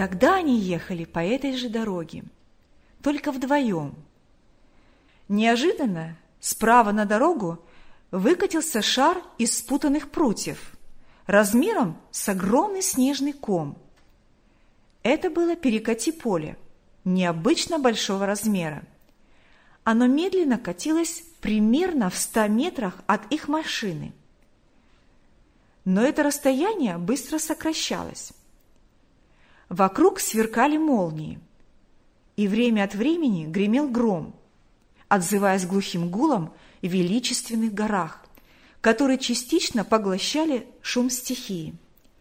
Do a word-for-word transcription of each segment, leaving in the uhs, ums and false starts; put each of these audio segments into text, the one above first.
Тогда они ехали по этой же дороге, только вдвоем. Неожиданно справа на дорогу выкатился шар из спутанных прутьев, размером с огромный снежный ком. Это было перекати-поле, необычно большого размера. Оно медленно катилось примерно в ста метрах от их машины. Но это расстояние быстро сокращалось. Вокруг сверкали молнии, и время от времени гремел гром, отзываясь глухим гулом в величественных горах, которые частично поглощали шум стихии.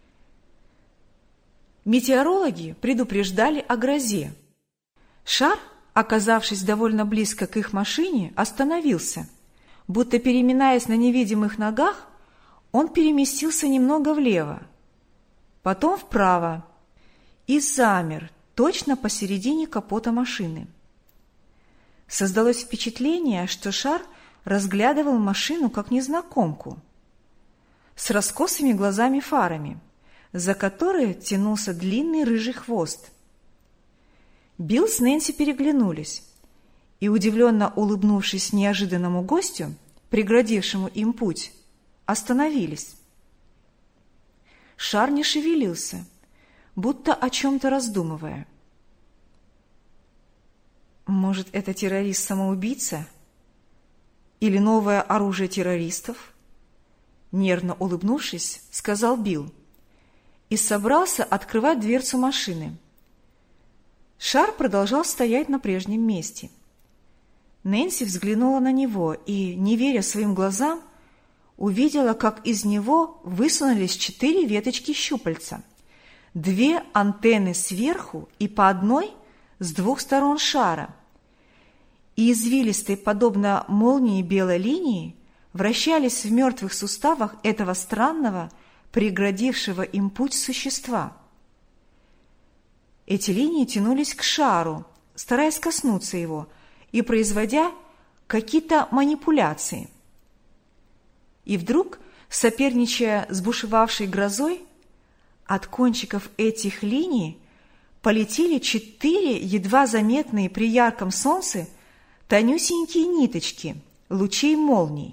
Метеорологи предупреждали о грозе. Шар, оказавшись довольно близко к их машине, остановился. Будто переминаясь на невидимых ногах, он переместился немного влево, потом вправо и замер точно посередине капота машины. Создалось впечатление, что шар разглядывал машину как незнакомку, с раскосыми глазами-фарами, за которые тянулся длинный рыжий хвост. Билл с Нэнси переглянулись и, удивленно улыбнувшись неожиданному гостю, преградившему им путь, остановились. Шар не шевелился, будто о чем-то раздумывая. Может, это террорист-самоубийца? Или новое оружие террористов? Нервно улыбнувшись, сказал Билл и собрался открывать дверцу машины. Шар продолжал стоять на прежнем месте. Нэнси взглянула на него и, не веря своим глазам, увидела, как из него высунулись четыре веточки щупальца, две антенны сверху и по одной с двух сторон шара, и извилистой, подобно молнии белой линии, вращались в мертвых суставах этого странного, преградившего им путь существа. Эти линии тянулись к шару, стараясь коснуться его и производя какие-то манипуляции. И вдруг, соперничая с бушевавшей грозой, от кончиков этих линий полетели четыре едва заметные при ярком солнце тонюсенькие ниточки лучей молний.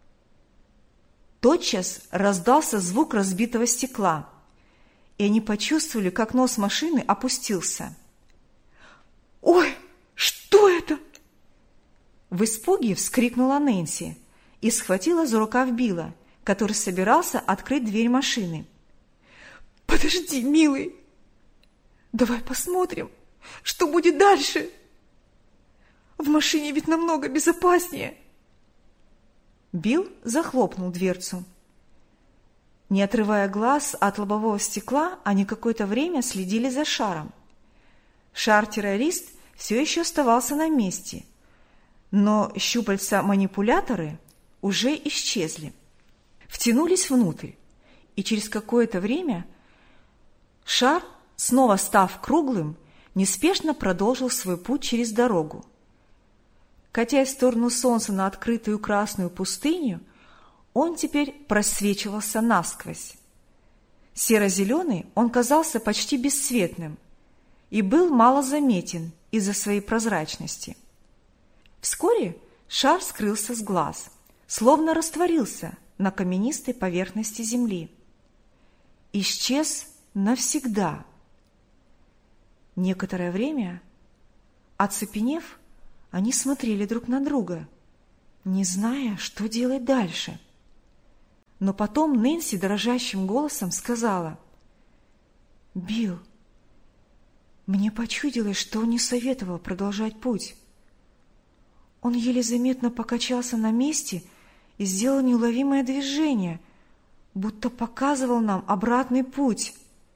Тотчас раздался звук разбитого стекла, и они почувствовали, как нос машины опустился. «Ой, что это?» В испуге вскрикнула Нэнси и схватила за рукав Билла, который собирался открыть дверь машины. «Подожди, милый! Давай посмотрим, что будет дальше. В машине ведь намного безопаснее!» Билл захлопнул дверцу. Не отрывая глаз от лобового стекла, они какое-то время следили за шаром. Шар-террорист все еще оставался на месте, но щупальца-манипуляторы уже исчезли. Втянулись внутрь, и через какое-то время шар, снова став круглым, неспешно продолжил свой путь через дорогу. Катясь в сторону солнца на открытую красную пустыню, он теперь просвечивался насквозь. Серо-зеленый он казался почти бесцветным и был мало заметен из-за своей прозрачности. Вскоре шар скрылся с глаз, словно растворился на каменистой поверхности земли. Исчез навсегда. Некоторое время, оцепенев, они смотрели друг на друга, не зная, что делать дальше. Но потом Нэнси дрожащим голосом сказала: «Билл, мне почудилось, что он не советовал продолжать путь. Он еле заметно покачался на месте и сделал неуловимое движение, будто показывал нам обратный путь».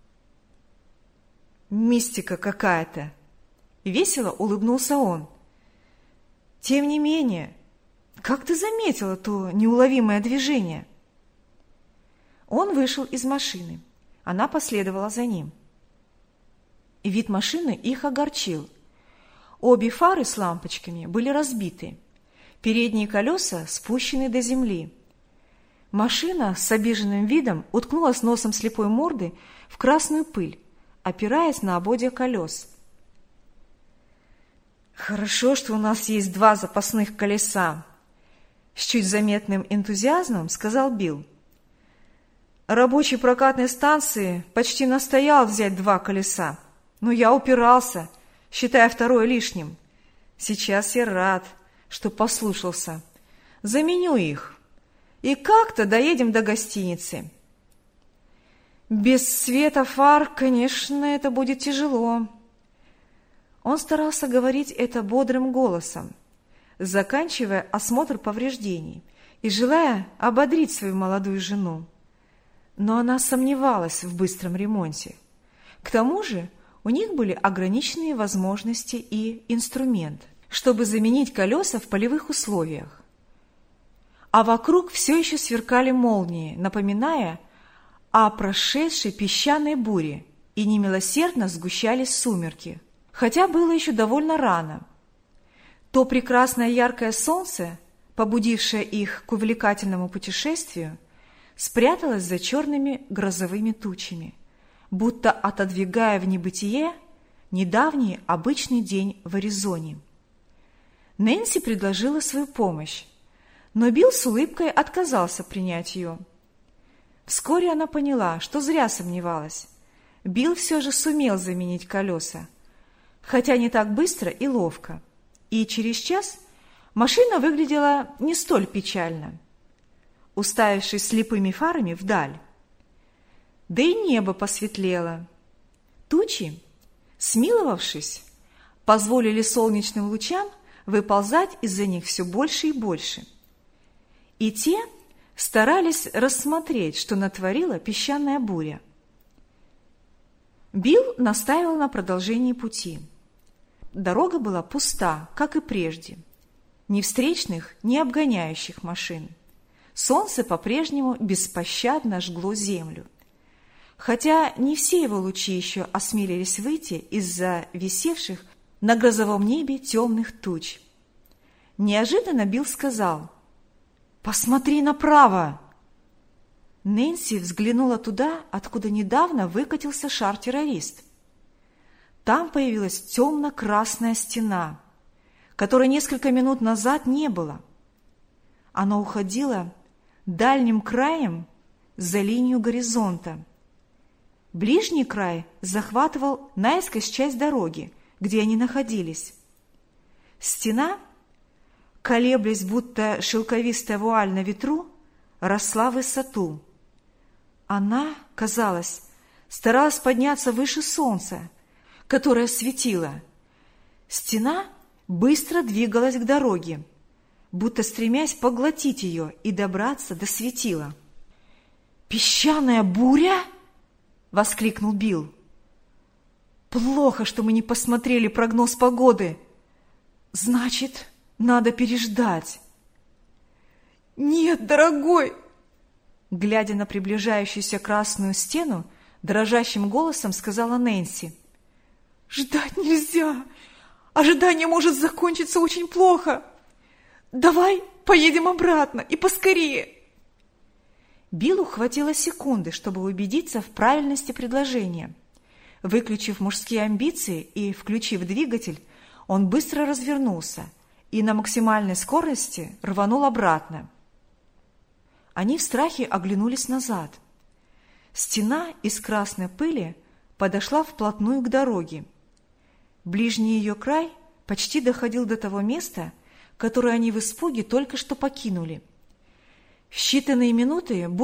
«Мистика какая-то!» — весело улыбнулся он. «Тем не менее, как ты заметила то неуловимое движение?» Он вышел из машины. Она последовала за ним. Вид машины их огорчил. Обе фары с лампочками были разбиты. Передние колеса спущены до земли. Машина с обиженным видом уткнулась носом слепой морды в красную пыль, опираясь на ободья колес. «Хорошо, что у нас есть два запасных колеса», — с чуть заметным энтузиазмом сказал Билл. «Рабочий прокатной станции почти настоял взять два колеса, но я упирался, считая второе лишним. Сейчас я рад, что послушался. Заменю их, и как-то доедем до гостиницы. Без света фар, конечно, это будет тяжело». Он старался говорить это бодрым голосом, заканчивая осмотр повреждений и желая ободрить свою молодую жену. Но она сомневалась в быстром ремонте. К тому же у них были ограниченные возможности и инструмент, чтобы заменить колеса в полевых условиях. А вокруг все еще сверкали молнии, напоминая о прошедшей песчаной буре, и немилосердно сгущались сумерки, хотя было еще довольно рано. То прекрасное яркое солнце, побудившее их к увлекательному путешествию, спряталось за черными грозовыми тучами, будто отодвигая в небытие недавний обычный день в Аризоне. Нэнси предложила свою помощь, но Билл с улыбкой отказался принять ее. Вскоре она поняла, что зря сомневалась. Билл все же сумел заменить колеса, хотя не так быстро и ловко, и через час машина выглядела не столь печально, уставившись слепыми фарами вдаль. Да и небо посветлело. Тучи, смиловавшись, позволили солнечным лучам выползать из-за них все больше и больше. И те старались рассмотреть, что натворила песчаная буря. Билл настаивал на продолжении пути. Дорога была пуста, как и прежде. Ни встречных, ни обгоняющих машин. Солнце по-прежнему беспощадно жгло землю. Хотя не все его лучи еще осмелились выйти из-за висевших на грозовом небе темных туч. Неожиданно Билл сказал: «Посмотри направо!» Нэнси взглянула туда, откуда недавно выкатился шар-террорист. Там появилась темно-красная стена, которой несколько минут назад не было. Она уходила дальним краем за линию горизонта. Ближний край захватывал наискось часть дороги, где они находились. Стена, колеблясь, будто шелковистая вуаль на ветру, росла в высоту. Она, казалось, старалась подняться выше солнца, которое светило. Стена быстро двигалась к дороге, будто стремясь поглотить ее и добраться до светила. «Песчаная буря?» — воскликнул Билл. «Плохо, что мы не посмотрели прогноз погоды. Значит, надо переждать». «Нет, дорогой!» Глядя на приближающуюся красную стену, дрожащим голосом сказала Нэнси: «Ждать нельзя! Ожидание может закончиться очень плохо! Давай поедем обратно и поскорее!» Биллу хватило секунды, чтобы убедиться в правильности предложения. Выключив мужские амбиции и включив двигатель, он быстро развернулся и на максимальной скорости рванул обратно. Они в страхе оглянулись назад. Стена из красной пыли подошла вплотную к дороге. Ближний ее край почти доходил до того места, которое они в испуге только что покинули. В считанные минуты